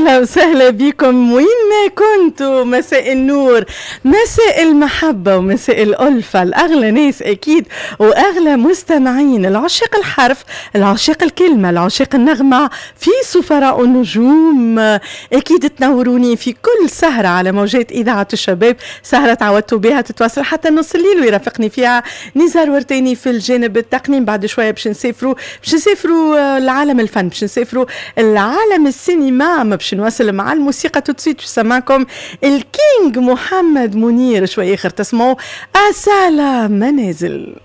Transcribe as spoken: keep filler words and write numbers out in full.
أهلا وسهلا بكم وين ما كنتوا. مساء النور، مساء المحبة ومساء الألفة لأغلى ناس أكيد وأغلى مستمعين، العشاق الحرف، العشاق الكلمة، العشاق النغمة، في سفراء النجوم. أكيد تنوروني في كل سهرة على موجات إذاعة الشباب، سهرة تعودتوا بها تتواصل حتى نص الليل ويرافقني فيها نزار ورتيني في الجانب التقني. بعد شوية باش نسافروا باش نسافروا العالم الفن، باش نسافروا العالم السينما، ما باش نواصل مع الموسيقى توتسيت. سمعكم الكينج محمد منير، شوي اخر تسمعوا أسالة منازل.